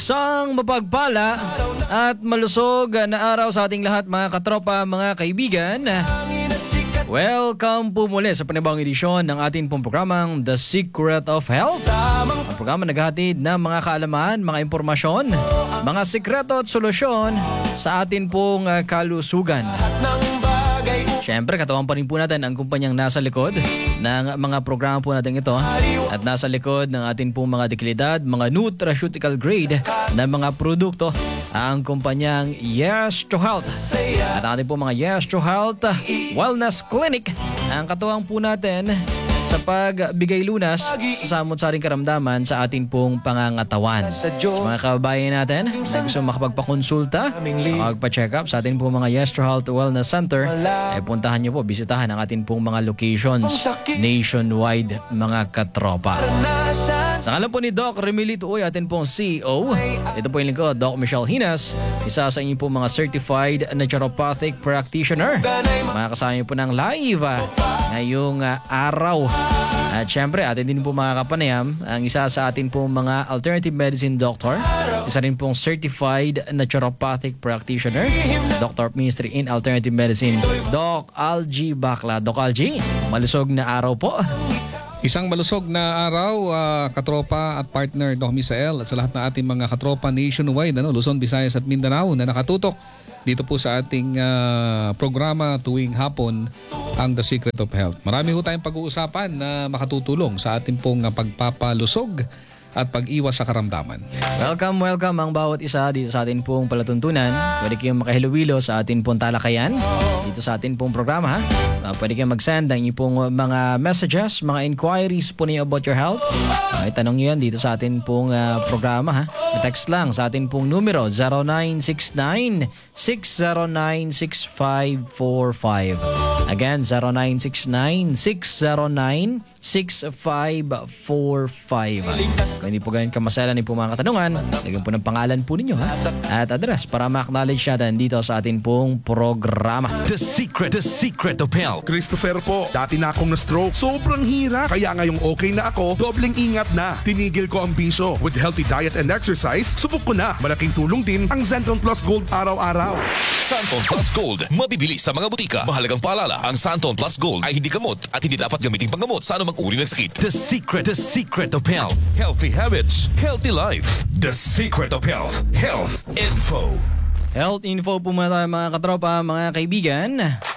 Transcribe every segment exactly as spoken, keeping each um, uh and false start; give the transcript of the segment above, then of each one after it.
Isang mapagpala at malusog na araw sa ating lahat mga katropa, mga kaibigan. Welcome po muli sa panibawang edisyon ng ating pong programang The Secret of Health. Ang programa naghahatid ng mga kaalaman, mga impormasyon, mga sikreto at solusyon sa atin pong kalusugan. Siyempre, katawan pa rin po natin ang kumpanyang nasa likod ng mga programa po natin ito at nasa likod ng atin pong mga dekalidad, mga nutraceutical grade na mga produkto ang kumpanyang Yes to Health. At ang ating pong mga Yes to Health Wellness Clinic ang katuwang po natin sa pagbigay lunas sa samot-saring karamdaman sa atin pong pangangatawan. Sa mga kababayan natin na gusto makapagpakonsulta, makapagpa-check up sa atin pong mga Yes to Health Wellness Center, ay puntahan nyo po, bisitahan ang atin pong mga locations nationwide, mga katropa. Sa ngalan po ni Doc Remilito Uy, atin pong C E O, ito po yung lingkod, Doc Michelle Hinas, isa sa inyo pong mga certified naturopathic practitioner. Makakasama nyo po ng live uh, ngayong uh, araw. At syempre, atin din po mga kapanayam, ang isa sa atin pong mga alternative medicine doctor, isa rin pong certified naturopathic practitioner, Doctor of Ministry in Alternative Medicine, Doc Algie Bacla. Doc Algie, malusog na araw po. Isang malusog na araw, uh, katropa at partner Doc Misael at sa lahat ng ating mga katropa nationwide, ano, Luzon, Visayas at Mindanao na nakatutok dito po sa ating uh, programa tuwing hapon, ang The Secret of Health. Marami po tayong pag-uusapan na makatutulong sa ating pong uh, pagpapalusog at pag-iwas sa karamdaman. Welcome, welcome ang bawat isa dito sa atin pong palatuntunan. Pwede kayong makahilawilo sa atin pong talakayan dito sa atin pong programa. Ha? Uh, pwede kayong mag-send ang inyong pong mga messages, mga inquiries po niyo about your health. Uh, itanong nyo yan dito sa atin pong uh, programa. Ha? Text lang sa atin pong numero zero nine six nine, six zero nine, six five four five. Again, zero nine six nine, six zero nine, six five four five. Kung hindi po ganyan kamasalan din po mga katanungan, lagyan po ng pangalan po ninyo ha? At address para ma-acknowledge natin dito sa ating pong programa. The Secret, The Secret of Health. Christopher po, dati na akong na-stroke. Sobrang hirap. Kaya ngayong okay na ako, dobleng ingat na. Tinigil ko ang bisyo. With healthy diet and exercise, subok ko na. Malaking tulong din ang Santon Plus Gold araw-araw. Santon Plus Gold, mabibili sa mga butika. Mahalagang paalala, ang Santon Plus Gold ay hindi gamot at hindi dapat gamitin panggamot sa anumang uri ng sakit. The Secret, The Secret of Health. Healthy habits, healthy life. The Secret of Health. Health Info. Health info po muna tayo mga katropa, mga kaibigan.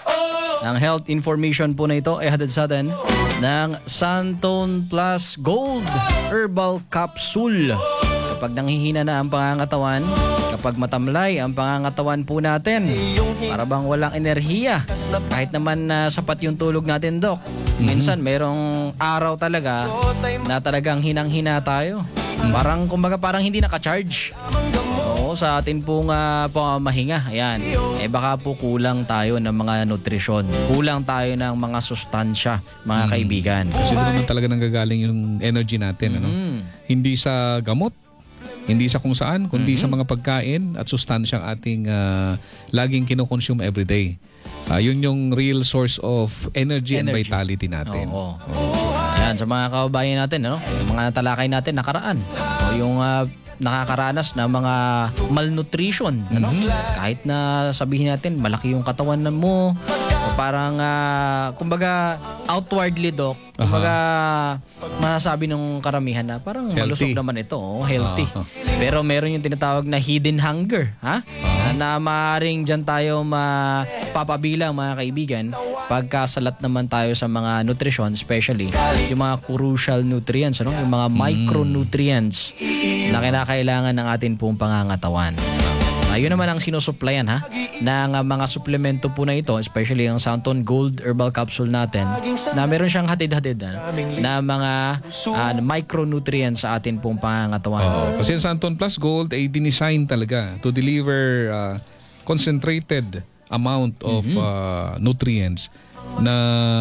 Ang health information po na ito ay hatid sa atin ng Santon Plus Gold Herbal Capsule. Kapag nanghihina na ang pangangatawan, kapag matamlay ang pangangatawan po natin, para bang walang enerhiya, kahit naman na uh, sapat yung tulog natin, Doc. Minsan merong araw talaga na talagang hinang-hina tayo. Parang kumbaga parang hindi naka-charge. Oo, sa atin pong uh, pamamahinga. Ayan. Eh baka po kulang tayo ng mga nutrisyon. Kulang tayo ng mga sustansya, mga kaibigan. Kasi doon naman talaga nanggagaling yung energy natin. Ano? Hindi sa gamot, hindi sa kung saan, kundi mm-hmm. sa mga pagkain at sustansyang ating uh, laging kinoconsume everyday. Uh, yun yung real source of energy, energy. and vitality natin. Oo. Oo. Ayan, sa mga kababayan natin, ano? Yung mga natalakay natin nakaraan. O yung uh, nakakaranas na mga malnutrition. Ano? Mm-hmm. Kahit na sabihin natin, malaki yung katawan mo. O parang, uh, kumbaga, outwardly, Doc. Kumbaga, uh-huh. masasabi ng karamihan na parang healthy. Malusog naman ito. Oh, healthy. Uh-huh. Pero meron yung tinatawag na hidden hunger. Ha? Uh-huh. Na maaaring dyan tayo mapapabilang, mga kaibigan, pagkasalat naman tayo sa mga nutrition, especially yung mga crucial nutrients, ano? Yung mga micronutrients na kinakailangan ng atin pong pangangatawan. Ayun naman ang sinusuplayan ha ng uh, mga suplemento po na ito, especially ang Santon Gold Herbal Capsule natin, na meron siyang hatid-hatid na, na mga uh, micronutrients sa atin pong pangangatawan. Oh, kasi ang Santon Plus Gold ay dinesign talaga to deliver uh, concentrated amount of mm-hmm. uh, nutrients na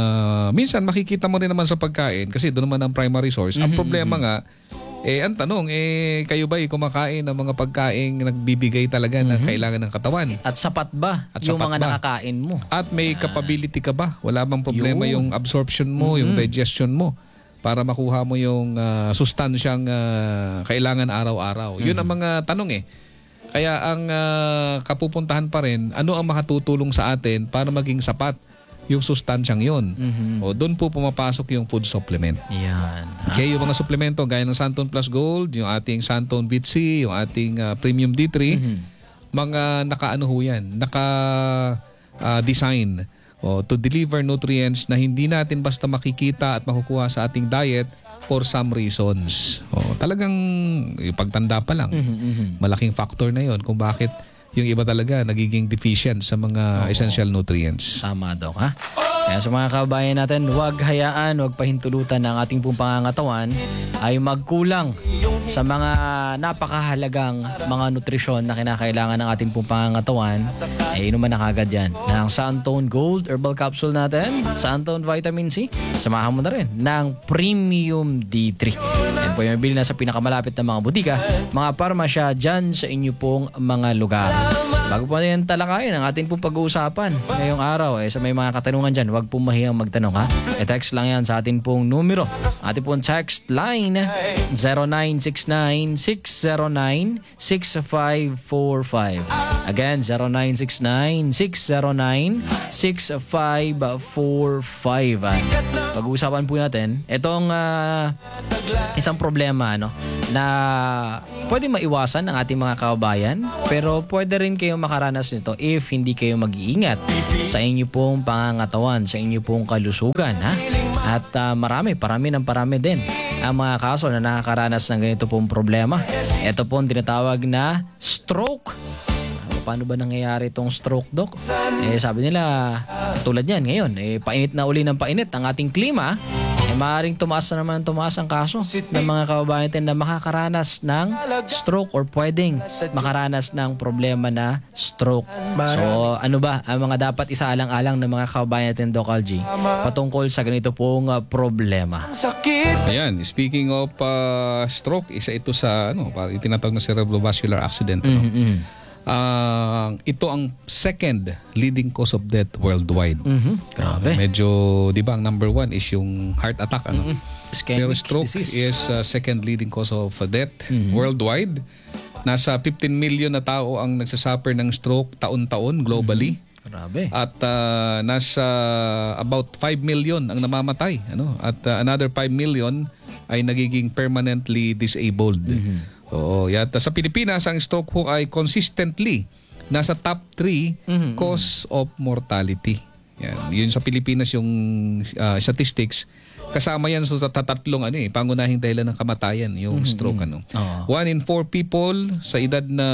minsan makikita mo rin naman sa pagkain kasi doon naman ang primary source. Mm-hmm. Ang problema nga, eh ang tanong, eh kayo ba ay kumakain ng mga pagkain nagbibigay talaga mm-hmm. ng kailangan ng katawan? At sapat ba At yung sapat mga ba? nakakain mo? At may capability ka ba? Wala bang problema Yun. yung absorption mo, Mm-hmm. yung digestion mo? para makuha mo yung uh, sustansyang uh, kailangan araw-araw. Mm-hmm. Yun ang mga tanong eh. Kaya ang uh, kapupuntahan pa rin, ano ang makatutulong sa atin para maging sapat yung sustansyang yun. Mm-hmm. O doon po pumapasok yung food supplement. Yan. Kaya yung mga suplemento gaya ng Santon Plus Gold, yung ating Santon B C, yung ating uh, Premium D three, mm-hmm. mga naka-ano ho yan, naka-design uh, to deliver nutrients na hindi natin basta makikita at makukuha sa ating diet for some reasons. O, talagang yung pagtanda pa lang, mm-hmm. malaking factor na yon kung bakit yung iba talaga nagiging deficient sa mga Oo. essential nutrients. Tama, Dok, ha? Kaya sa mga kababayan natin, huwag hayaan, huwag pahintulutan ng ating pong pangangatawan ay magkulang sa mga napakahalagang mga nutrisyon na kinakailangan ng ating pong pangangatawan. Eh, inuman na kagad yan ng Santon Gold Herbal Capsule natin, Santon Vitamin C, samahan mo na rin ng Premium D three. Yan po yung mabili na sa pinakamalapit na mga butika, mga parmasya dyan sa inyo pong mga lugar. Bago po na yan talakayin ang ating pong pag-uusapan ngayong araw, eh, sa may mga katanungan dyan, huwag pong mahiyang magtanong, ha? E-text lang yan sa ating pong numero. Ating pong text line zero nine six nine six zero nine six five four five. Again, zero nine six nine six zero nine six five four five. Pag-uusapan po natin itong uh, isang problema, no, na pwede maiwasan ng ating mga kababayan, pero pwede rin kayong makaranas nito if hindi kayo mag-iingat sa inyo pong pangangatawan, sa inyo pong kalusugan, ha? At uh, marami, parami ng parami din ang mga kaso na nakakaranas ng ganito pong problema. Ito pong tinatawag na stroke. Paano ba nangyayari itong stroke, Doc? Eh, sabi nila, tulad yan ngayon, eh, painit na uli ng painit ang ating klima. Eh, maaaring tumaas na naman tumaas ang kaso ng mga kababayan natin na makakaranas ng stroke or pwedeng makaranas ng problema na stroke. So, ano ba ang mga dapat isaalang-alang ng mga kababayan natin, Doc Algie, patungkol sa ganito pong uh, problema? Ayan, speaking of uh, stroke, isa ito sa ano, itinatawag na cerebrovascular accident. Ano? Mm-hmm. Uh, ito ang second leading cause of death worldwide. Mm-hmm. Grabe. Uh, medyo, di ba, ang number one is yung heart attack. Ano? Mm-hmm. Pero stroke disease is uh, second leading cause of death mm-hmm. worldwide. Nasa fifteen million na tao ang nagsasuffer ng stroke taon-taon globally. Mm-hmm. Grabe. At uh, nasa about five million ang namamatay. Ano? At uh, another five million ay nagiging permanently disabled. Mm-hmm. Oo, yata sa Pilipinas ang stroke ho ay consistently nasa top three mm-hmm. cause of mortality. Yan, yun sa Pilipinas yung uh, statistics. Kasama yan so, sa tatatlong ano eh, pangunahing dahilan ng kamatayan, yung mm-hmm. stroke ano. Oh. One in four people sa edad na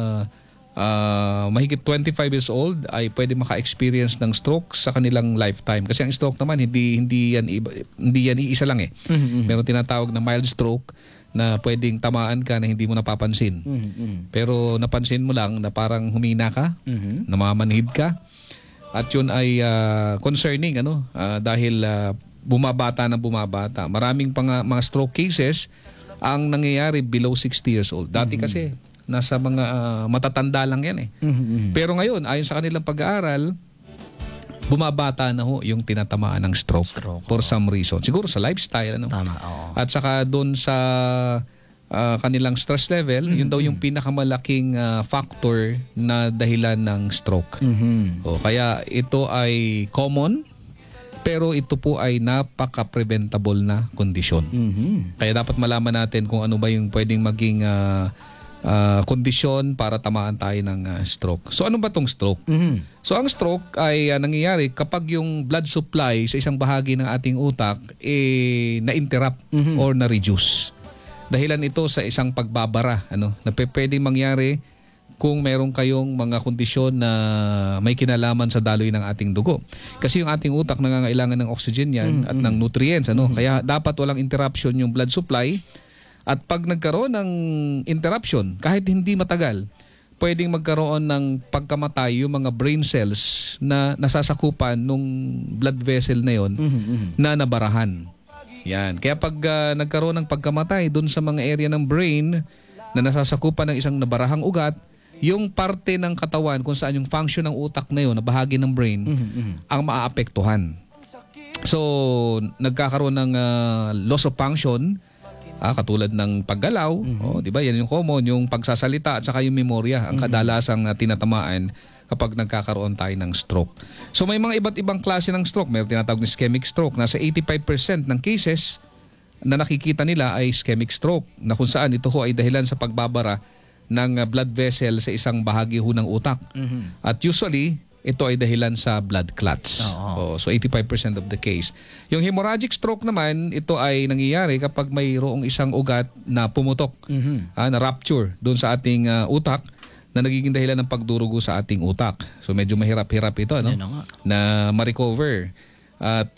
uh, mahigit twenty-five years old ay pwede maka-experience ng stroke sa kanilang lifetime. Kasi ang stroke naman hindi hindi yan iba, hindi yan iisa lang eh. Mm-hmm. Meron tinatawag na mild stroke na pwedeng tamaan ka na hindi mo napapansin. Mm-hmm. Pero napansin mo lang na parang humina ka, mm-hmm. namamanhid ka. At yun ay uh, concerning ano uh, dahil uh, bumabata na bumabata. Maraming pang, mga stroke cases ang nangyayari below sixty years old. Dati mm-hmm. kasi nasa mga uh, matatanda lang yan eh. Mm-hmm. Pero ngayon, ayon sa kanilang pag-aaral, bumabata na ho yung tinatamaan ng stroke, stroke for some reason. Siguro sa lifestyle. Ano? Tama, oo. At saka doon sa uh, kanilang stress level, mm-hmm. yun daw yung pinakamalaking uh, factor na dahilan ng stroke. Mm-hmm. O, kaya ito ay common, pero ito po ay napaka-preventable na kondisyon. Mm-hmm. Kaya dapat malaman natin kung ano ba yung pwedeng maging uh, Uh, kondisyon para tamaan tayo ng uh, stroke. So ano ba tong stroke? Mm-hmm. So ang stroke ay uh, nangyayari kapag yung blood supply sa isang bahagi ng ating utak eh na-interrupt mm-hmm. or na-reduce. Dahilan ito sa isang pagbabara, ano, na pwedeng mangyari kung meron kayong mga kondisyon na may kinalaman sa daloy ng ating dugo. Kasi yung ating utak nangangailangan ng oxygen yan mm-hmm. at ng nutrients, ano. Mm-hmm. Kaya dapat walang interruption yung blood supply. At pag nagkaroon ng interruption, kahit hindi matagal, pwedeng magkaroon ng pagkamatay yung mga brain cells na nasasakupan nung blood vessel na yon mm-hmm. na nabarahan. Yan. Kaya pag uh, nagkaroon ng pagkamatay dun sa mga area ng brain na nasasakupan ng isang nabarahang ugat, yung parte ng katawan kung saan yung function ng utak na yun, na bahagi ng brain, mm-hmm. ang maaapektuhan. So, nagkakaroon ng uh, loss of function, ah, katulad ng paggalaw, mm-hmm. oh, 'di ba? Yan yung common, yung pagsasalita at saka yung memorya, ang kadalasang uh, tinatamaan kapag nagkakaroon tayo ng stroke. So may mga iba't ibang klase ng stroke. May tinatawag na ischemic stroke. Nasa eighty-five percent ng cases na nakikita nila ay ischemic stroke, na kung saan ito ho ay dahilan sa pagbabara ng blood vessel sa isang bahagi ho ng utak. Mm-hmm. At usually, ito ay dahilan sa blood clots. Oh, so eighty-five percent of the case. Yung hemorrhagic stroke naman, ito ay nangyayari kapag mayroong isang ugat na pumutok, mm-hmm. ah, na rupture doon sa ating uh, utak, na nagiging dahilan ng pagdurugo sa ating utak. So medyo mahirap-hirap ito, ano? Na, na ma-recover. At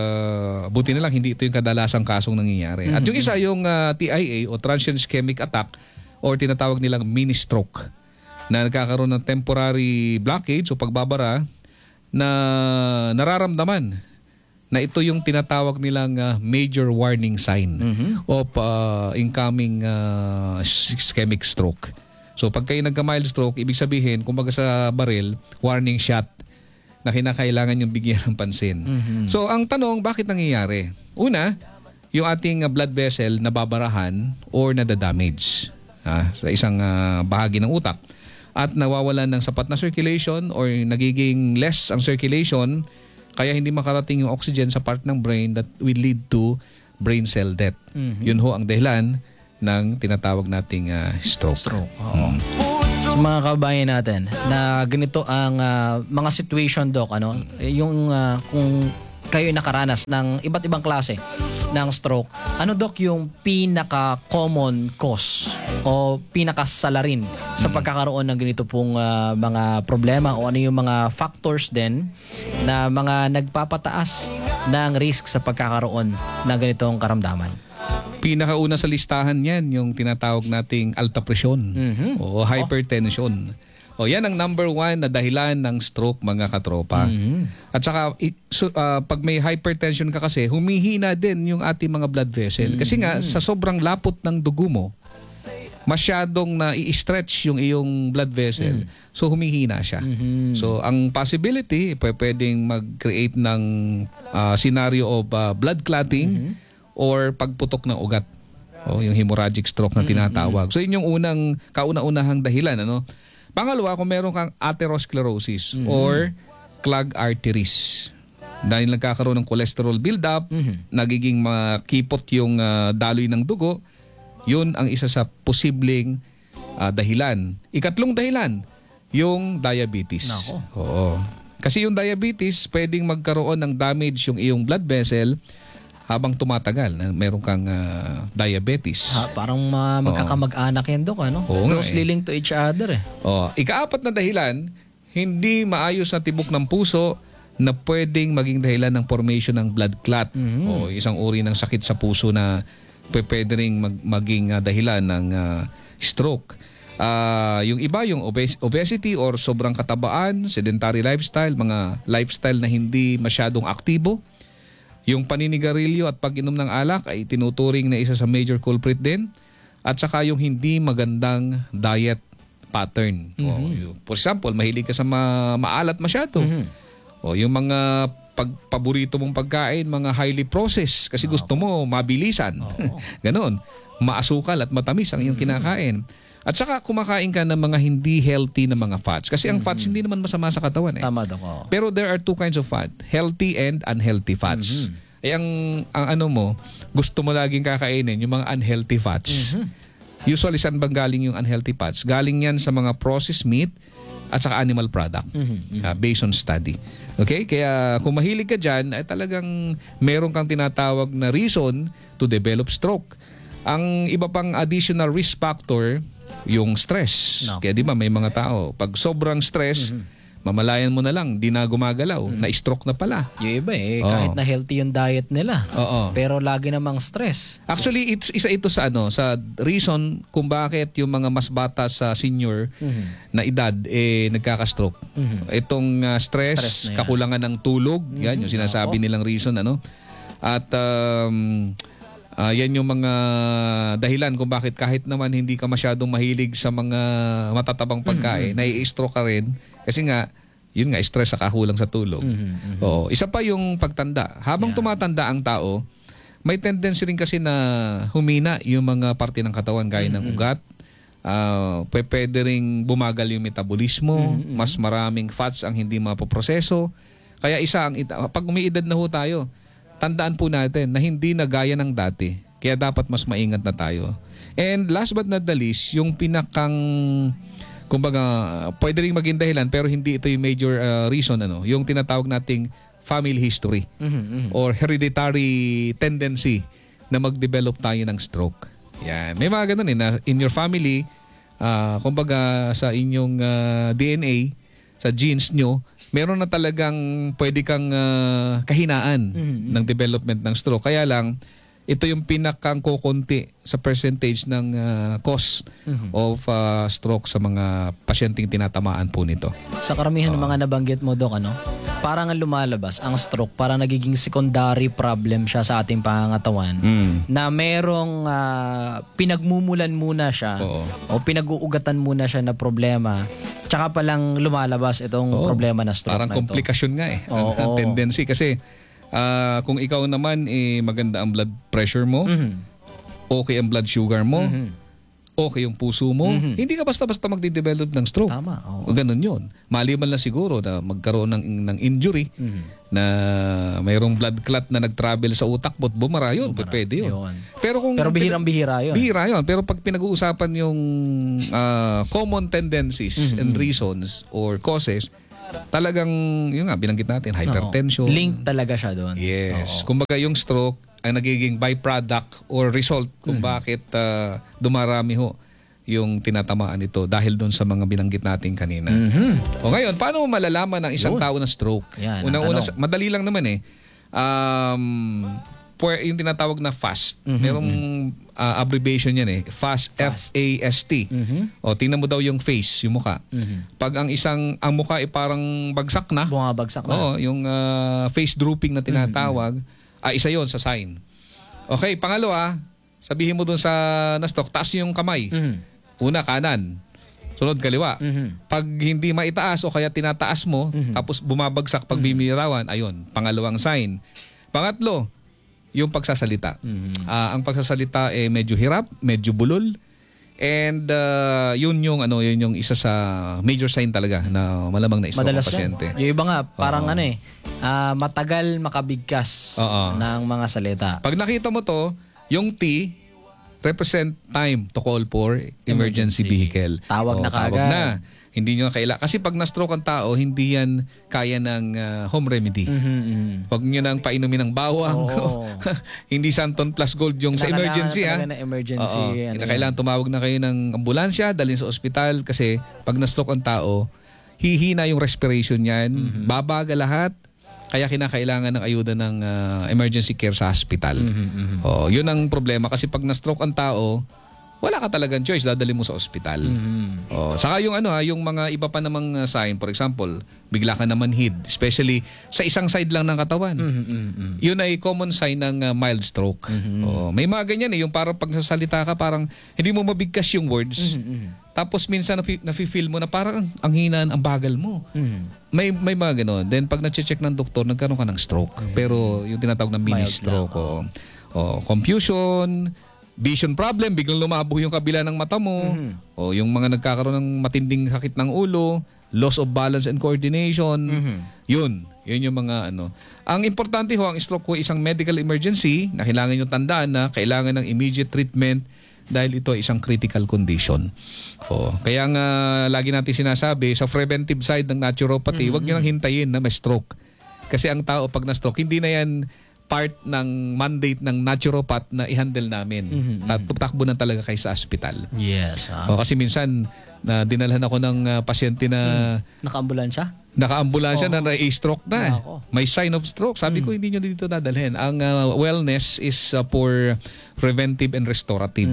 uh, buti na lang hindi ito yung kadalasang kasong nangyayari. Mm-hmm. At yung isa yung uh, T I A o transient ischemic attack or tinatawag nilang mini stroke, na nagkakaroon ng temporary blockage o pagbabara na nararamdaman na ito yung tinatawag nilang uh, major warning sign mm-hmm. of uh, incoming uh, ischemic stroke. So pag kayo nagka-mild stroke, ibig sabihin, kumbaga sa baril, warning shot na kinakailangan yung bigyan ng pansin. Mm-hmm. So ang tanong, bakit nangyayari? Una, yung ating blood vessel nababarahan or nadadamage ah, sa isang uh, bahagi ng utak at nawawalan ng sapat na circulation or nagiging less ang circulation, kaya hindi makarating yung oxygen sa part ng brain that will lead to brain cell death. Mm-hmm. Yun ho ang dahilan ng tinatawag nating uh, stroke. Stroke. Oo. Mm. Sa mga kabayan natin na ganito ang uh, mga situation, Doc, ano, yung uh, kung kayo nakaranas ng iba't ibang klase ng stroke, ano, Doc, yung pinaka-common cause o pinaka-salarin sa pagkakaroon ng ganito pong uh, mga problema, o ano yung mga factors din na mga nagpapataas ng risk sa pagkakaroon ng ganitong karamdaman? Pinakauna sa listahan yan, yung tinatawag nating alta presyon mm-hmm. o hypertension. O yan ang number one na dahilan ng stroke, mga katropa. Mm-hmm. At saka, so, uh, pag may hypertension ka kasi, humihina din yung ating mga blood vessel. Mm-hmm. Kasi nga, sa sobrang lapot ng dugo mo, masyadong na i-stretch yung iyong blood vessel. Mm-hmm. So, humihina siya. Mm-hmm. So, ang possibility, pwedeng mag-create ng uh, scenario of uh, blood clotting, mm-hmm. or pagputok ng ugat. O yung hemorrhagic stroke na tinatawag. So yun yung unang kauna-unahang dahilan, ano. Pangalawa, kung meron kang atherosclerosis mm-hmm. or clogged arteries. Dahil nagkakaroon ng cholesterol buildup, mm-hmm. nagiging makipot yung uh, daloy ng dugo, yun ang isa sa posibleng uh, dahilan. Ikatlong dahilan, yung diabetes. Nako. Oo. Kasi yung diabetes, pwedeng magkaroon ng damage yung iyong blood vessel habang tumatagal na meron kang uh, diabetes. Ha, parang uh, magkakamag-anak yan, Dok, ano? Closely eh. linked to each other eh. Oh, ikaapat na dahilan, hindi maayos na tibok ng puso na pwedeng maging dahilan ng formation ng blood clot. Mm-hmm. O isang uri ng sakit sa puso na pwede ring mag- maging uh, dahilan ng uh, stroke. Uh, yung iba, yung obes- obesity or sobrang katabaan, sedentary lifestyle, mga lifestyle na hindi masyadong aktibo. Yung paninigarilyo at pag-inom ng alak ay tinuturing na isa sa major culprit din. At saka yung hindi magandang diet pattern. Mm-hmm. O, for example, mahilig ka sa ma- maalat masyado. Mm-hmm. O yung mga pagpaborito mong pagkain, mga highly processed kasi oh. gusto mo mabilisan. Oh. Ganon. Maasukal at matamis ang iyong mm-hmm. kinakain. At saka kumakain ka ng mga hindi healthy na mga fats. Kasi ang fats mm-hmm. hindi naman masama sa katawan eh. Tama daw. Oh. Pero there are two kinds of fat. Healthy and unhealthy fats. Mm-hmm. Eh ang, ang ano mo, gusto mo laging kakainin yung mga unhealthy fats. Mm-hmm. Usually saan bang galing yung unhealthy fats? Galing yan sa mga processed meat at saka animal product. Mm-hmm. Uh, based on study. Okay? Kaya kung mahilig ka dyan, ay talagang meron kang tinatawag na reason to develop stroke. Ang iba pang additional risk factor, yung stress. No. Kaya di ba may mga tao, pag sobrang stress, mm-hmm. mamalayan mo na lang, di na gumagalaw, mm-hmm. na-stroke na pala. Yung iba eh, oh. kahit na healthy yung diet nila. Oo. Pero lagi namang stress. Actually, it's, isa ito sa ano, sa reason kung bakit yung mga mas bata sa senior mm-hmm. na edad eh nagkaka-stroke. Mm-hmm. Itong uh, stress, stress kakulangan ng tulog, mm-hmm. yan yung sinasabi nilang reason, ano. At um, Uh, yan yung mga dahilan kung bakit kahit naman hindi ka masyadong mahilig sa mga matatabang pagkain, mm-hmm. nai-stroke ka rin. Kasi nga, yun nga, stress sa kakulang sa tulog. Mhm, mhm. Oo. Isa pa yung pagtanda. Habang Yeah. tumatanda ang tao, may tendency rin kasi na humina yung mga parte ng katawan gaya ng ugat. Uh, pwede ring bumagal yung metabolismo, mas maraming fats ang hindi mapoproseso. Kaya isa ang ita- pag umiidad na ho tayo, tandaan po natin na hindi na gaya ng dati. Kaya dapat mas maingat na tayo. And last but not the least, yung pinakang kumbaga pwede ring maging dahilan pero hindi ito yung major uh, reason, ano, yung tinatawag nating family history Mhm, mhm. or hereditary tendency na mag-develop tayo ng stroke. Yan. May mga ganun eh, na in your family, ah, kumbaga sa inyong ah, D N A, sa genes nyo, meron na talagang pwede kang ah, kahinaan ng development ng stroke. Kaya lang, ito yung pinakang kukunti sa percentage ng ah, cause of ah, stroke sa mga pasyenteng tinatamaan po nito. Sa karamihan ng mga nabanggit mo, Dok, ano, parang ang lumalabas, ang stroke, parang nagiging secondary problem siya sa ating pangangatawan. Mm. Na merong ah, pinagmumulan muna siya Oo. o pinag-uugatan muna siya na problema. Tsaka palang lumalabas itong Oo. problema na stroke Parang na ito. komplikasyon nga eh. Ang, Oo. ang tendency. Kasi ah, kung ikaw naman eh, maganda ang blood pressure mo, Mhm. okay ang blood sugar mo, Mhm. okay yung puso mo, hindi ka basta-basta magde-develop ng stroke. Tama, oo. O ganun yun. Maliban lang siguro na magkaroon ng, ng injury, Mhm. na mayroong blood clot na nag-travel sa utak mo at bumara, yun. Pwede yun. Yun. Pero kung Pero bihirang-bihira yun. Bihira yun. Pero pag pinag-uusapan yung ah, common tendencies and reasons or causes, talagang, yun nga, binanggit natin, hypertension. Oo. Link talaga siya doon. Yes. Kumbaga yung stroke ang nagiging byproduct or result kung bakit ah, dumarami ho yung tinatamaan nito dahil doon sa mga binanggit natin kanina. Mhm. O ngayon, paano mo malalaman ng isang tao na stroke? Yan, ang Unang-una, tanong. sa- madali lang naman eh. Um, for, yung tinatawag na FAST. Merong ah, abbreviation yan eh. FAST, F A S T. O, tingnan mo daw yung face, yung muka. Pag ang isang, ang muka ay parang bagsak na, Bumabagsak na. oo, yung ah, face drooping na tinatawag, ah, isa yon sa sign. Okay, pangalawa, sabihin mo dun sa na-stroke, taas yung kamay. Mhm. Una, kanan. Sunod, kaliwa. Mhm. Pag hindi maitaas o kaya tinataas mo, tapos bumabagsak pag bimirawan, ayun, pangalawang sign. Pangatlo, yung pagsasalita. Ah, ang pagsasalita eh medyo hirap, medyo bulol. And ah, yun yung ano, yun yung isa sa major sign talaga na malamang na stroke ang Madalas pasyente. yan. Yung iba nga, parang ano eh, ah, matagal makabigkas Oo. ng mga salita. Pag nakita mo to, yung T represent time to call for emergency, Emergency. vehicle. Tawag na tawag kaagad. na. Hindi nyo kailangan. Kasi pag na-stroke ang tao, hindi yan kaya ng ah, home remedy. Mhm, mhm. Huwag nyo nang painumin ng bawang. Oo. Hindi Santon Plus Gold yung sa Kinakailangan emergency. na ha? talaga ng emergency, Oo. ano Kinakailangan tumawag na kayo ng ambulansya, dalhin sa ospital kasi pag na-stroke ang tao, hihina yung respiration niyan, Mhm. babaga lahat. Kaya kinakailangan ng ayuda ng ah, emergency care sa hospital. Mhm, Oh, yun ang problema kasi pag na-stroke ang tao, wala ka talagang choice, dadali mo sa ospital. Mhm. Oh, saka yung ano ha, yung mga iba pa namang uh, sign, for example, bigla ka na manhid, especially sa isang side lang ng katawan. Mhm, mhm, mhm. Yun ay common sign ng uh, mild stroke. Oh, may mga ganyan eh, yung parang pag nasasalita ka, parang hindi mo mabigkas yung words. Mhm, Tapos minsan nafi- nafi-feel mo na parang ang, ang hinaan, ang bagal mo. mhm. May may mga gano'n. Then pag na-check ng doktor, nagkaroon ka ng stroke. Pero yung tinatawag na mini Mild stroke. lang, O, o, confusion, vision problem, biglang lumabo yung kabila ng mata mo. O yung mga nagkakaroon ng matinding sakit ng ulo, loss of balance and coordination. Yun. Yun yung mga ano. Ang importante ho, ang stroke ho isang medical emergency na kailangan nyo tandaan na kailangan ng immediate treatment dahil ito ay isang critical condition. O, kaya nga lagi natin sinasabi sa preventive side ng naturopathy, huwag nyo nang hintayin na may stroke. Kasi ang tao pag na-stroke, hindi na yan part ng mandate ng naturopath na i-handle namin. Mm-hmm. Takbo na talaga kayo sa hospital. Yes. ah. O, kasi minsan na dinalhan ako ng uh, pasyente na Naka-ambulansya? naka-ambulansya na na-stroke na. Nako. May sign of stroke. Sabi ko, hindi nyo dito dadalhin. Ang uh, wellness is uh, for preventive and restorative.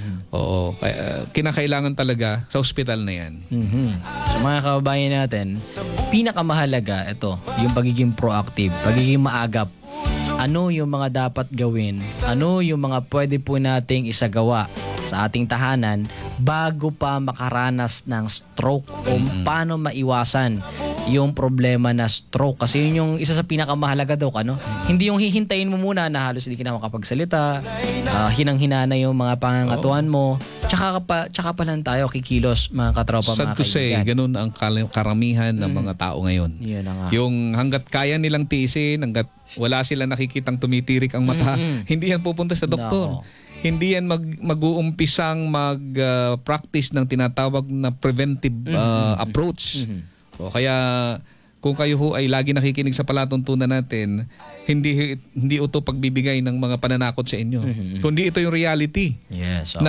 Oo. Kaya, uh, kinakailangan talaga sa hospital na yan. Mhm. So mga kababayan natin, pinakamahalaga ito, yung pagiging proactive, pagiging maagap. Ano yung mga dapat gawin? Ano yung mga pwede po nating isagawa sa ating tahanan bago pa makaranas ng stroke o paano maiwasan yung problema na stroke. Kasi yun yung isa sa pinakamahalaga daw, ano? Hindi yung hihintayin mo muna na halos hindi ka na makapagsalita, uh, hinang-hina na yung mga pangangatuan mo. Tsaka pa, tsaka pa lang tayo kikilos, mga katropa, Sad mga to say, kaibigan. ganun ang kal- karamihan ng mga tao ngayon. Yun na nga. Yung hanggat kaya nilang tiisin, hanggat wala sila nakikitang tumitirik ang mata, hindi yan pupunta sa doktor. Nako. Hindi yan mag, mag-uumpisang mag-practice ng tinatawag na preventive uh, approach. O kaya kung kayo ho ay lagi nakikinig sa palatuntunan natin, hindi hindi ito pagbibigay ng mga pananakot sa inyo. Kundi ito yung reality. Yes. Oh. Na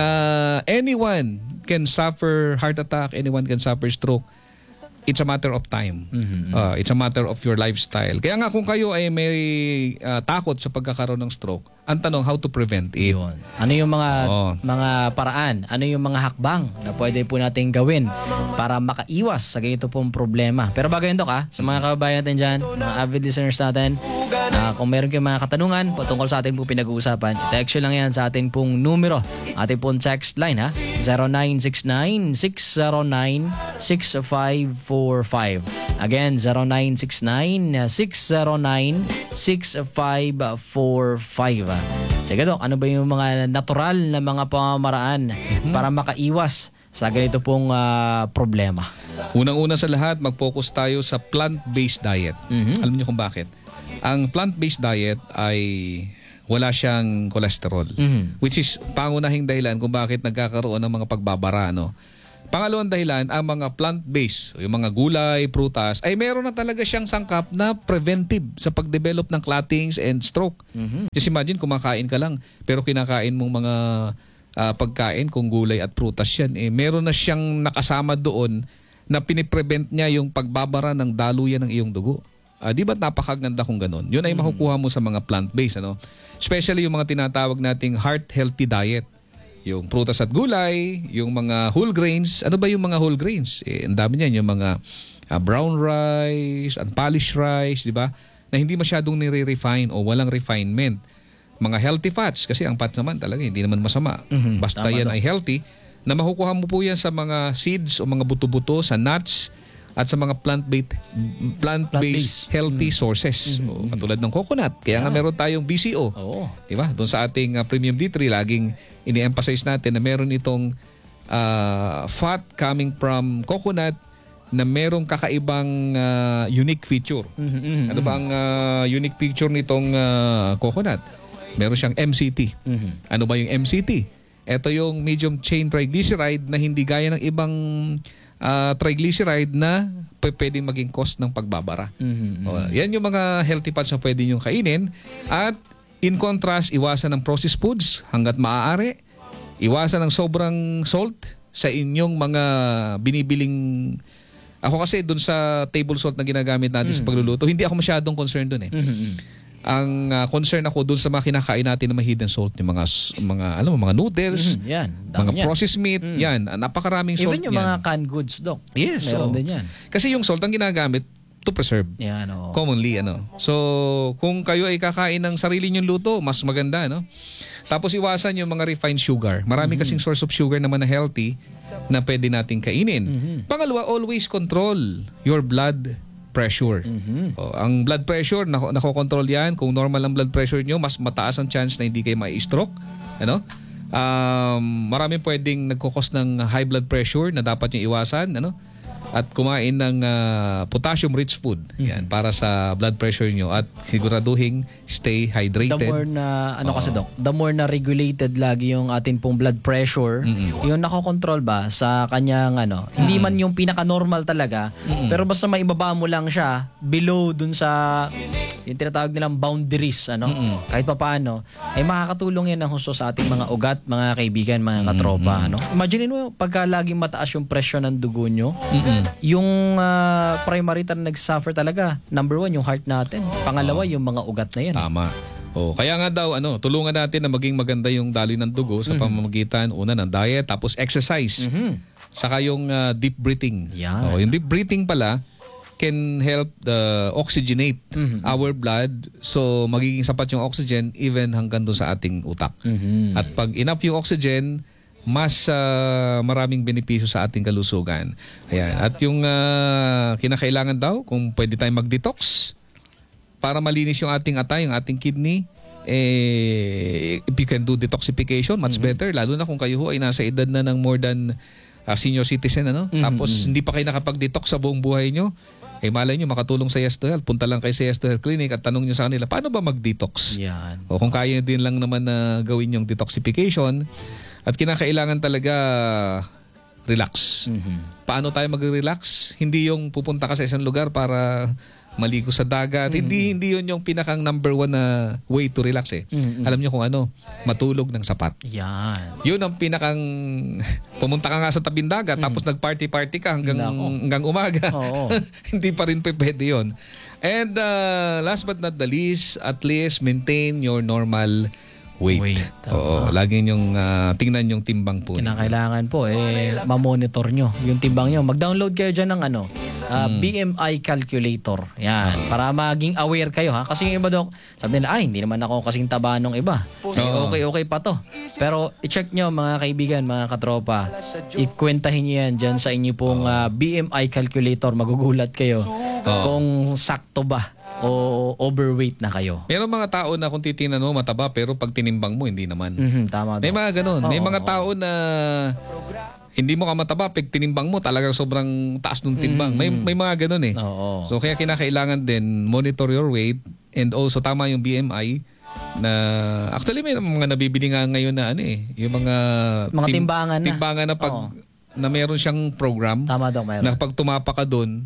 anyone can suffer heart attack, anyone can suffer stroke. It's a matter of time. Mm-hmm. Uh, it's a matter of your lifestyle. Kaya nga kung kayo ay may uh, takot sa pagkakaroon ng stroke, ang tanong, how to prevent it? Yun. Ano yung mga Oo. mga paraan? Ano yung mga hakbang na pwede po natin gawin para makaiwas sa ganito pong problema? Pero bago yun, Dok, ah, sa mga kababayan natin dyan, mga avid listeners natin, uh, kung meron kayong mga katanungan patungkol sa atin pong pinag-uusapan, text lang yan sa atin pong numero, ating pong text line, ha? zero nine six nine, six zero nine, six five four five. Again, zero nine six nine, six zero nine, six five four five. Sige, Dok, ano ba yung mga natural na mga pamamaraan para makaiwas sa ganito pong uh, problema? Unang-una sa lahat, mag-focus tayo sa plant-based diet. Mhm. Alam niyo kung bakit? Ang plant-based diet ay wala siyang cholesterol. Mhm. Which is pangunahing dahilan kung bakit nagkakaroon ng mga pagbabara. No? Pangalawang dahilan, ang mga plant-based, yung mga gulay, prutas, ay meron na talaga siyang sangkap na preventive sa pag-develop ng clottings and stroke. Mhm. Just imagine, kumakain ka lang, pero kinakain mong mga ah, pagkain, kung gulay at prutas yan, eh, meron na siyang nakasama doon na piniprevent niya yung pagbabara ng daluyan ng iyong dugo. Ah, di ba napakaganda kung ganun? Yun ay makukuha mo sa mga plant-based. Ano? Especially yung mga tinatawag nating heart-healthy diet. Yung prutas at gulay, yung mga whole grains. Ano ba yung mga whole grains? Eh, ang dami niyan, yung mga ah, brown rice, unpolished rice, di ba? Na hindi masyadong nire-refine o walang refinement. Mga healthy fats, kasi ang fats naman talaga hindi naman masama. Mhm, Basta tama yan daw. ay healthy, na makukuha mo po yan sa mga seeds o mga buto-buto, sa nuts, at sa mga plant-based plant-based Plant-based. healthy sources. So, katulad ng coconut. Kaya nga meron tayong B C O. Oo. Di ba? Doon sa ating uh, Premium D three, laging ini-emphasize natin na meron itong uh, fat coming from coconut na merong kakaibang uh, unique feature. Mhm, mhm, Ano ba ang uh, unique feature nitong uh, coconut? Meron siyang M C T. mhm. Ano ba yung M C T? Ito yung medium chain triglyceride na hindi gaya ng ibang uh, triglyceride na p- pwedeng maging cause ng pagbabara. Mhm, O, yan yung mga healthy fats na pwede nyo kainin. At in contrast, iwasan ng processed foods hanggat maaari. Iwasan ng sobrang salt sa inyong mga binibiling. Ako kasi dun sa table salt na ginagamit natin sa pagluluto, hindi ako masyadong concerned dun eh. Mhm, mhm. Ang uh, concern ako dun sa mga kinakain natin na may hidden salt, yung mga s- mga alam mo, mga noodles, Mhm, yan. mga Dami yan. processed meat, yan, ah, napakaraming salt Even yung yan. mga canned goods, Dok. Yes, oo. Meron din yan. Kasi yung salt ang ginagamit to preserve. Yan, oo. Commonly, ano. So, kung kayo ay kakain ng sarili nyong luto, mas maganda, no? Tapos iwasan yung mga refined sugar. Marami kasing source of sugar naman na healthy na pwede nating kainin. Pangalawa, always control your blood pressure. O, ang blood pressure, nako nakokontrol yan. Kung normal ang blood pressure nyo, mas mataas ang chance na hindi kayo mai-stroke. Ano? Um, marami pwedeng nagkukos ng high blood pressure na dapat nyo iwasan. Ano? At kumain ng ah, potassium-rich food. Yan, para sa blood pressure nyo. At siguraduhin stay The hydrated. more na, ano kasi, Dok, the more na regulated lagi yung atin pong blood pressure, yung nakokontrol ba sa kanyang, ano, hindi man yung pinaka-normal talaga, pero basta maibaba mo lang siya below dun sa, yung tinatawag nilang boundaries, ano, kahit pa paano, ay makakatulong yan ng husto sa ating mga ugat, mga kaibigan, mga katropa, ano. Imagine mo, pagka laging mataas yung presyo ng dugo nyo, yung ah, primary na nagsuffer talaga, number one, yung heart natin. Pangalawa, yung mga ugat na yan. Tama. Oh, kaya nga daw ano, tulungan natin na maging maganda yung daloy ng dugo sa pamamagitan una ng diet, tapos exercise. Saka yung ah, deep breathing. Yan. Oh, yung deep breathing pala can help the oxygenate our blood, so magiging sapat yung oxygen even hanggang doon sa ating utak. Mhm. At pag enough yung oxygen, mas uh, maraming benepisyo sa ating kalusugan. Ayan. At yung uh, kinakailangan daw, kung pwede tayong mag-detox para malinis yung ating atay, yung ating kidney, eh, if you can do detoxification, much mm-hmm. better. Lalo na kung kayo ho ay nasa edad na ng more than uh, senior citizen. Ano? Mm-hmm. Tapos hindi pa kayo nakapag-detox sa buong buhay nyo. Eh malay nyo, makatulong sa Yes to Health. Punta lang kay sa Yes to Health Clinic at tanong nyo sa kanila, paano ba mag-detox? Yan. O kung kaya din lang naman na gawin yung detoxification. At kinakailangan talaga relax. Mm-hmm. Paano tayo mag-relax? Hindi yung pupunta ka sa isang lugar para maligo sa dagat. Mm-hmm. Hindi hindi yun yung pinakang number one na way to relax eh. Mm-hmm. Alam niyo kung ano? Matulog ng sapat. Yan. Yun ang pinakang pumunta ka nga sa tabing dagat mm-hmm. tapos nag-party-party ka hanggang, hanggang umaga. Oo. Hindi pa rin pwede yun. And uh, last but not the least, at least maintain your normal weight. weight Oo, lagi yung uh, tingnan yung timbang po. Kinakailangan po eh ma-monitor nyo yung timbang nyo. Mag-download kayo dyan ng ano, uh, mm. B M I calculator. Yan, uh-huh. para maging aware kayo ha. Kasi yung iba dok, sabi nila, ay hindi naman ako kasing taba nung iba. Uh-huh. Okay, okay pa to. Pero i-check nyo mga kaibigan, mga katropa. Ikwentahin nyo yan dyan sa inyo pong uh, B M I calculator. Magugulat kayo uh-huh. kung sakto ba o overweight na kayo. Meron mga tao na kung titingnan mo mataba pero pag tinimbang mo hindi naman. Mm-hmm, tama. May mga ganun. Oh, May mga oh, tao na hindi mo ka mataba pag tinimbang mo talagang sobrang taas ng timbang. Mm-hmm. May may mga ganun eh. Oh, oh. So kaya kinakailangan din monitor your weight and also tama yung B M I na actually may mga nabibili nga ngayon na ano eh, yung mga mga tim- timbangan na. Timbangan na pag oh. na meron siyang program. Tama daw, mayroon. Na pag tumapa ka doon,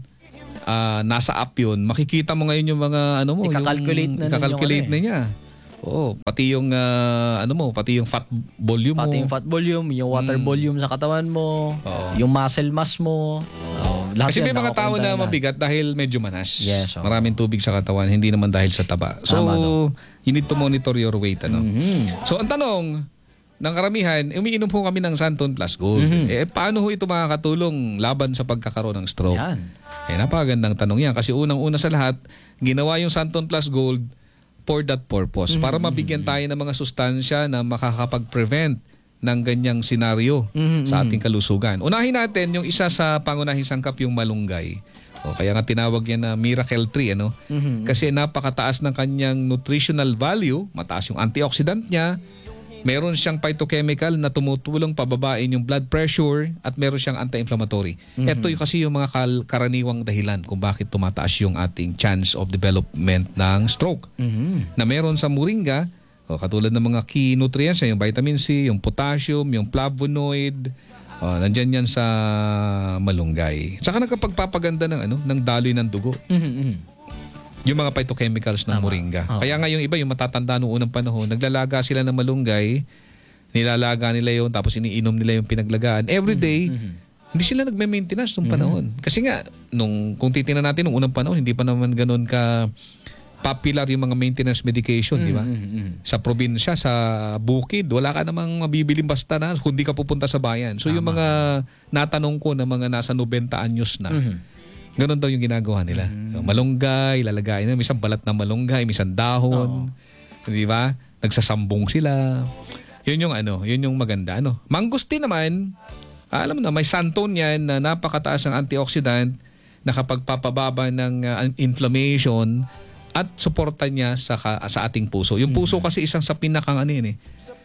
Uh, nasa app yun, makikita mo ngayon yung mga ano mo, i-calculate yung, na, i-calculate ano na niya. Oo, pati yung uh, ano mo, pati yung fat volume pati mo. Pati yung fat volume, yung water mm. volume sa katawan mo, Oo. yung muscle mass mo. Oh, lahat kasi yan, may mga tao na lahat. mabigat dahil medyo manas. Yes, oh. Maraming tubig sa katawan, hindi naman dahil sa taba. So, Tama, no? you need to monitor your weight. Ano? Mm-hmm. So, ang tanong, ng karamihan, umiinom po kami ng Santon Plus Gold. Mm-hmm. Eh, paano ho ito makakatulong laban sa pagkakaroon ng stroke? Yan. Eh, napakagandang tanong yan. Kasi unang-una sa lahat, ginawa yung Santon Plus Gold for that purpose. Mm-hmm. Para mabigyan tayo ng mga sustansya na makakapag-prevent ng ganyang senaryo mm-hmm. sa ating kalusugan. Unahin natin yung isa sa pangunahing sangkap, yung malunggay. O, kaya nga tinawag yan na miracle tree. Ano? Mm-hmm. Kasi napakataas ng kanyang nutritional value, mataas yung antioxidant niya, meron siyang phytochemical na tumutulong pababain yung blood pressure at meron siyang anti-inflammatory. Mm-hmm. Ito yung kasi yung mga kal- karaniwang dahilan kung bakit tumataas yung ating chance of development ng stroke. Mm-hmm. Na meron sa moringa, o, katulad ng mga key nutrients, yung vitamin C, yung potassium, yung flavonoid, o, nandyan yan sa malunggay. Saka nagkapagpapaganda ng, ano, ng daloy ng dugo. Mm-hmm. Yung mga phytochemicals ng Tama. moringa. Oh. Kaya nga yung iba, yung matatanda noong unang panahon, naglalaga sila ng malunggay, nilalaga nila yun, tapos iniinom nila yung pinaglagaan. Every day, mm-hmm. hindi sila nagme-maintenance noong panahon. Mm-hmm. Kasi nga, nung, kung titingnan natin noong unang panahon, hindi pa naman ganun ka popular yung mga maintenance medication, mm-hmm. di ba? Sa probinsya, sa bukid, wala ka namang mabibiling basta na kung di ka pupunta sa bayan. So Tama. Yung mga natanong ko na mga nasa ninety anyos na, mm-hmm. ganon daw yung ginagawa nila. Mm. So, malunggay, lalagayin na, minsan balat na malunggay, minsan dahon. Oh. Di ba? Nagsasambong sila. Yun yung ano, yun yung maganda. Ano? Mangustin naman, alam mo na, may santon yan na napakataas ng antioxidant na kapag papababa ng uh, inflammation at suporta niya sa, sa ating puso. Yung puso mm. kasi isang sa pinakang ano yun eh,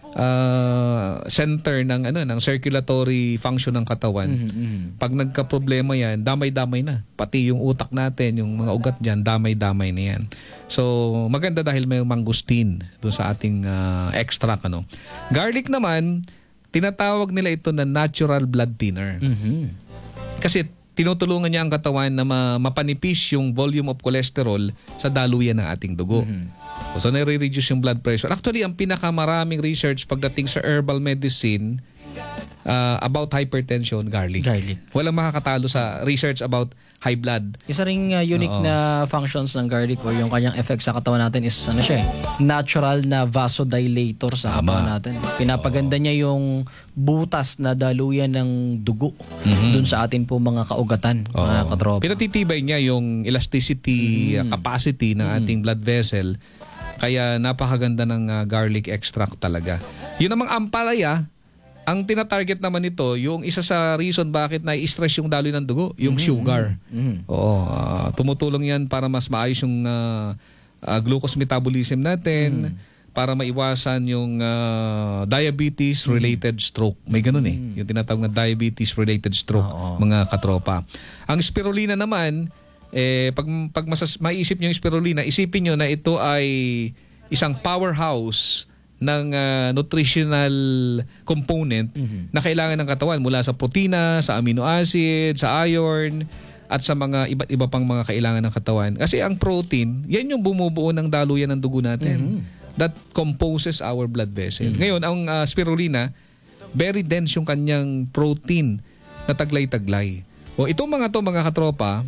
Uh, center ng ano ng circulatory function ng katawan. Mm-hmm. Pag nagka-problema yan, damay-damay na. Pati yung utak natin, yung mga ugat diyan, damay-damay na yan. So, maganda dahil may mangustin doon sa ating uh, extract ano. Garlic naman, tinatawag nila ito na natural blood thinner. Mm-hmm. Kasi tinutulungan niya ang katawan na ma- mapanipis yung volume of cholesterol sa daluyan ng ating dugo. Mm-hmm. So, nare-reduce yung blood pressure. Actually, ang pinakamaraming research pagdating sa herbal medicine uh, about hypertension, garlic. Garlic. Walang makakatalo sa research about high blood. Isa ring uh, unique Oo. na functions ng garlic or yung kanyang effect sa katawan natin is ano siya eh, natural na vasodilator sa Tama. katawan natin. Pinapaganda Oo. niya yung butas na daluyan ng dugo mm-hmm. dun sa atin po mga kaugatan, Oo. mga katropa. Pinatitibay niya yung elasticity, mm-hmm. capacity ng mm-hmm. ating blood vessel. Kaya napakaganda ng uh, garlic extract talaga. Yun namang ampalaya, Ang tinatarget naman nito, yung isa sa reason bakit na-stress yung daloy ng dugo, yung Mm-hmm. sugar. Mm-hmm. Oo, ah, tumutulong yan para mas maayos yung ah, ah, glucose metabolism natin, Mm-hmm. para maiwasan yung ah, diabetes-related stroke. May ganun eh, yung tinatawag na diabetes-related stroke, Oo. mga katropa. Ang spirulina naman, eh, pag, pag masas, maisip nyo yung spirulina, isipin nyo na ito ay isang powerhouse ng uh, nutritional component Mhm. na kailangan ng katawan mula sa protina, sa amino acid, sa iron, at sa mga iba't iba pang mga kailangan ng katawan. Kasi ang protein, yan yung bumubuo ng daluyan ng dugo natin. That composes our blood vessel. Ngayon, ang uh, spirulina, very dense yung kanyang protein na taglay-taglay. O itong mga to mga katropa,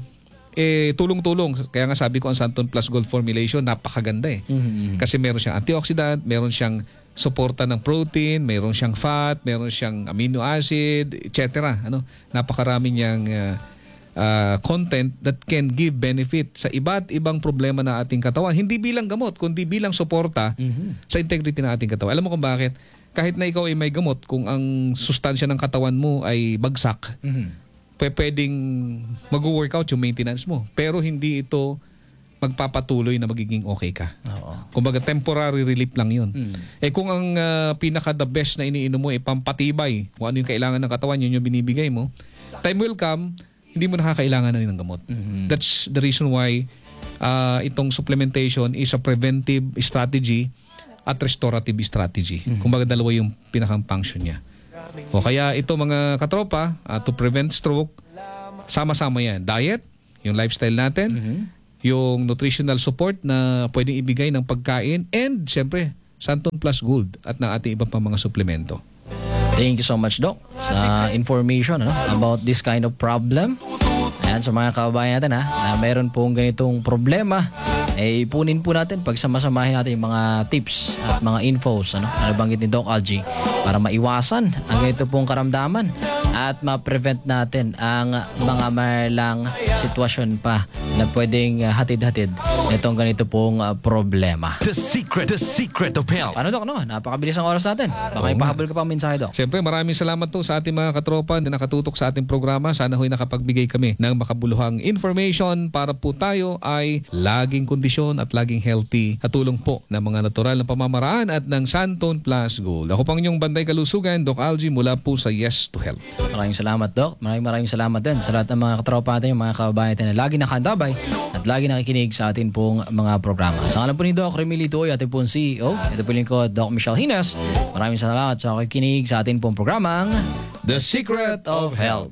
eh tulong-tulong. Kaya nga sabi ko ang Santon Plus Gold formulation, napakaganda eh. Mm-hmm. Kasi meron siyang antioxidant, meron siyang suporta ng protein, meron siyang fat, meron siyang amino acid, et cetera. Ano, napakarami niyang uh, uh, content that can give benefit sa iba't ibang problema ng ating katawan. Hindi bilang gamot, kundi bilang suporta Mm-hmm. sa integrity ng ating katawan. Alam mo kung bakit? Kahit na ikaw ay may gamot, kung ang sustansya ng katawan mo ay bagsak, Mm-hmm. pwedeng mag-workout yung maintenance mo. Pero hindi ito magpapatuloy na magiging okay ka. Oo. Kumbaga temporary relief lang yun. Mm. Eh kung ang uh, pinaka the best na iniinom mo ay pampatibay, kung ano yung kailangan ng katawan, yun yung binibigay mo, time will come, hindi mo nakakailangan na rin ng gamot. Mhm. That's the reason why uh, itong supplementation is a preventive strategy at restorative strategy. Kumbaga dalawa yung pinakang function niya. O kaya ito mga katropa, uh, to prevent stroke, sama-sama yan. Diet, yung lifestyle natin, Mhm. yung nutritional support na pwedeng ibigay ng pagkain, and syempre, Santon Plus Gold at ng ating iba pang mga suplemento. Thank you so much, Doc, sa information ano, about this kind of problem. Ayan, sa mga kababayan natin ha, na meron pong ganitong problema, eh ipunin po natin, pagsamasamahin natin yung mga tips at mga infos ano, na nabanggit ni Doc Algie para maiwasan ang ganito pong karamdaman at ma-prevent natin ang mga malang sitwasyon pa na pwedeng uh, hatid-hatid nitong ganito pong uh, problema. The secret, the secret of health. Ano, Doc? No? Napakabilis ang oras natin. Baka Oo ipahabol ka pa ang mensahe, Doc. Siyempre, maraming salamat po sa ating mga katropa na nakatutok sa ating programa. Sana ho'y nakapagbigay kami ng makabuluhang information para po tayo ay laging kondisyon at laging healthy at tulong po ng mga natural na pamamaraan at ng Santon Plus Gold. Ako pang inyong Banday Kalusugan, Doc Algie, mula po sa Yes to Health. Maraming salamat, Doc. Maraming maraming salamat din sa lahat ng mga katropa natin, yung mga kababayan natin na lagi nakaantabay at lagi nakikinig sa atin pong mga programa. Sa ngalan po ni Doc Remy Litoy, ating pong C E O. Ito po lingkod, Doc Michelle Hinas. Maraming salamat sa pakikinig sa atin pong programang The Secret of Health.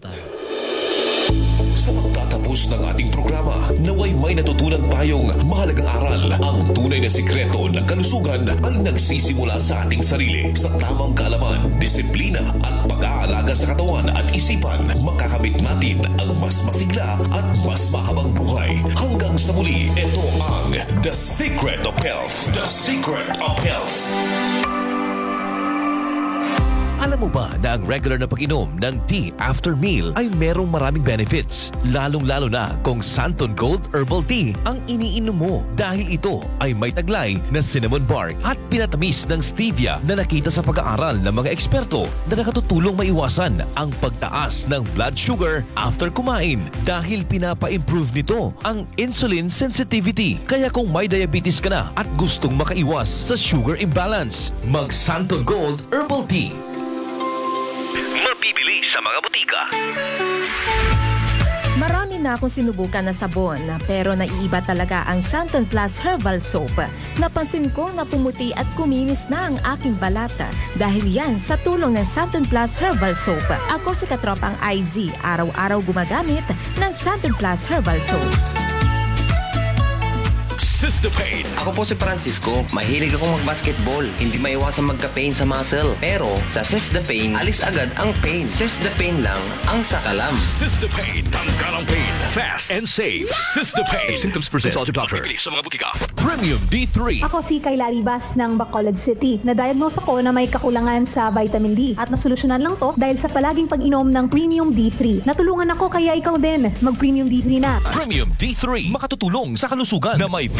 Sa pagtatapos ng ating programa, naway may natutunan tayong mahalagang aral. Ang tunay na sikreto ng kalusugan ay nagsisimula sa ating sarili. Sa tamang kaalaman, disiplina at pag-aalaga sa katawan at isipan, makakamit natin ang mas masigla at mas mahabang buhay. Hanggang sa muli, ito ang The Secret of Health. The Secret of Health. Alam mo ba na ang regular na pag-inom ng tea after meal ay merong maraming benefits? Lalong-lalo na kung Santon Gold Herbal Tea ang iniinom mo dahil ito ay may taglay na cinnamon bark at pinatamis ng stevia na nakita sa pag-aaral ng mga eksperto na nakatutulong maiwasan ang pagtaas ng blood sugar after kumain dahil pinapa-improve nito ang insulin sensitivity. Kaya kung may diabetes ka na at gustong makaiwas sa sugar imbalance, mag Santon Gold Herbal Tea. Mabibili sa mga butika. Marami na akong sinubukan na sabon, pero naiiba talaga ang Santon Plus Herbal Soap. Napansin ko na pumuti at kuminis na ang aking balata dahil yan sa tulong ng Santon Plus Herbal Soap. Ako si katropang I Z, araw-araw gumagamit ng Santon Plus Herbal Soap. Sistapain. Ako po si Francisco. Mahilig akong mag-basketball. Hindi maiwasan magka-pain sa muscle. Pero sa Sistapain, alis agad ang pain. Sistapain lang ang sakalam. Sistapain. Tanggal ang pain. Fast and safe. Sistapain. If symptoms persist, consult your doctor. Mabibili sa mga butika. Premium D three. Ako si Kayla Ribas ng Bacolod City. Na-diagnose ako na may kakulangan sa vitamin D. At nasolusyonan lang to dahil sa palaging pag-inom ng Premium D three. Natulungan ako kaya ikaw din mag-Premium D three na. Premium D three. Makatutulong sa kalusugan na may vitamin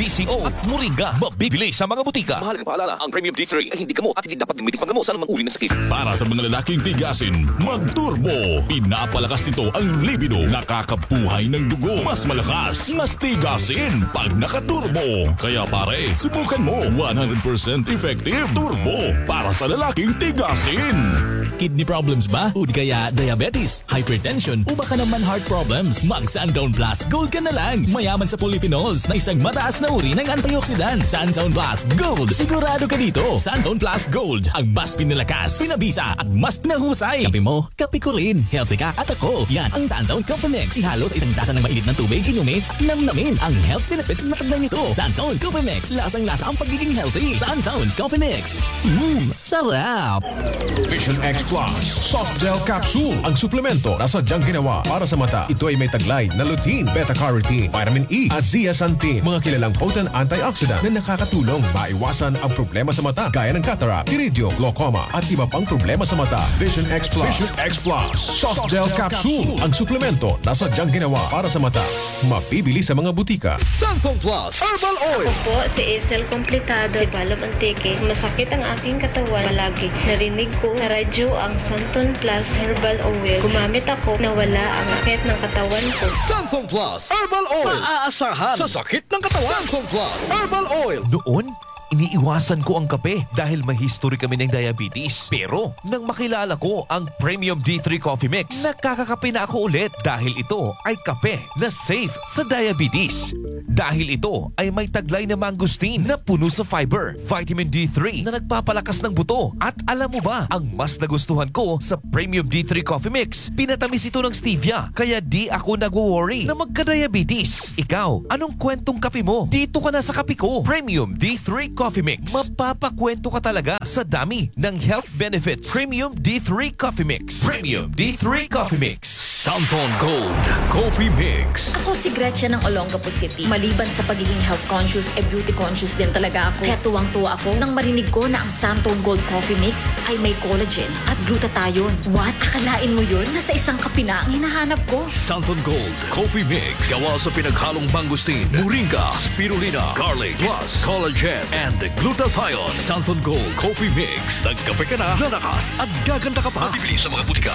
B C O at Moringa. Mabibili sa mga butika. Mahalagang paalala, ang Premium D three ay hindi gamot at hindi dapat gamitin panggamot sa anumang uri ng sakit. Para sa mga lalaking tigasin, mag-turbo. Pinapalakas nito ang libido. Nakakabuhay ng dugo. Mas malakas, mas tigasin pag naka-turbo. Kaya pare, subukan mo. one hundred percent effective turbo para sa lalaking tigasin. Kidney problems ba? O di kaya diabetes, hypertension o baka naman heart problems? Mag Sundown Plus Gold ka na lang. Mayaman sa polyphenols na isang mataas na uri ng antioxidant. Sundown Plus Gold. Sigurado ka dito. Sundown Plus Gold. Ang mas pinalakas, pinabisa at mas pinahusay. Kape mo, kape ko rin. Healthy ka at ako. Yan ang Sundown Coffee Mix. Ihalo sa isang tasa ng mainit ng tubig, inumin at namnamin ang health benefits na taglay nito. Sundown Coffee Mix. Lasang-lasa ang pagiging healthy. Sundown Coffee Mix. Mmm, sarap. Vision X Plus Soft Gel Capsule. Ang suplemento na sadyang ginawa para sa mata. Ito ay may taglay na lutein, beta-carotene, vitamin E at zeaxanthin. Mga kilalang potent antioxidant na nakakatulong maiwasan ang problema sa mata gaya ng cataract, iridium, glaucoma at iba pang problema sa mata. Vision X Plus. Vision X Plus Soft Gel Capsule. Ang suplemento na sadyang ginawa para sa mata. Mabibili sa mga butika. Santon Plus Herbal Oil. Ako po si Hazel Completado, si Balo Antique. Masakit ang aking katawan palagi. Narinig ko sa radyo ang Santon Plus Herbal Oil. Gumamit ako, nawala ang sakit ng katawan ko. Santon Plus Herbal Oil. Maaasahan sa sakit ng katawan. Santon Plus Herbal Oil. Noon, iniiwasan ko ang kape dahil may history kami ng diabetes. Pero nang makilala ko ang Premium D three Coffee Mix, nakakakape na ako ulit dahil ito ay kape na safe sa diabetes. Dahil ito ay may taglay na mangosteen na puno sa fiber, vitamin D three na nagpapalakas ng buto. At alam mo ba, ang mas nagustuhan ko sa Premium D three Coffee Mix, pinatamis ito ng stevia. Kaya di ako nagwo-worry na magka-diabetes. Ikaw, anong kwentong kape mo? Dito ka na sa kape ko. Premium D three Coffee Mix. Mapapakwento ka talaga sa dami ng health benefits. Premium D three Coffee Mix. Premium D three Coffee Mix. Santon Gold Coffee Mix. Ako si Gretchen ng Olongapo City. Maliban sa pagiging health conscious, e beauty conscious din talaga ako. Kaya tuwang-tuwa ako nang marinig ko na ang Santon Gold Coffee Mix ay may collagen at glutathione. What? Akalain mo yun? Nasa isang kape na ang hinahanap ko. Santon Gold Coffee Mix. Gawa sa pinaghalong mangosteen, moringa, spirulina, garlic, plus collagen and glutathione. Santon Gold Coffee Mix. Nagkape ka na, lalakas at gaganda ka pa. Bibili sa mga butika.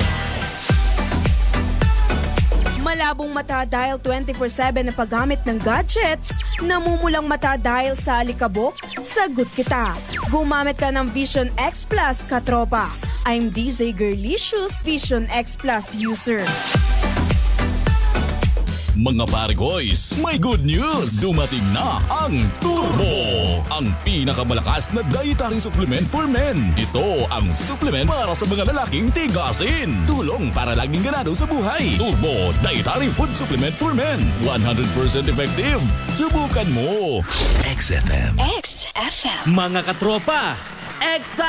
Malabong mata dahil twenty-four seven na paggamit ng gadgets, namumulang mata dahil sa alikabok, sagot kita. Gumamit ka ng Vision X Plus, katropa. I'm D J Girlicious, Vision X Plus user. Mga pare-goys, may good news! Dumating na ang Turbo! Ang pinakamalakas na dietary supplement for men. Ito ang supplement para sa mga lalaking tigasin. Tulong para laging ganado sa buhay. Turbo Dietary Food Supplement for Men. one hundred percent effective. Subukan mo! X F M. X F M. Mga katropa, X